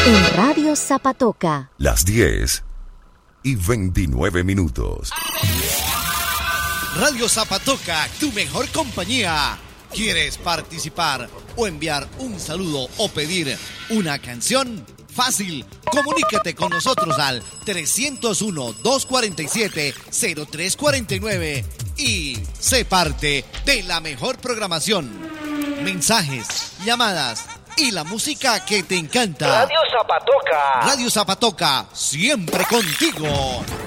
En Radio Zapatoca. Las 10:29. Radio Zapatoca, tu mejor compañía. ¿Quieres participar o enviar un saludo o pedir una canción? Fácil, comunícate con nosotros al 301-247-0349 y sé parte de la mejor programación. Mensajes, llamadas y la música que te encanta. Radio Zapatoca. Radio Zapatoca, siempre contigo.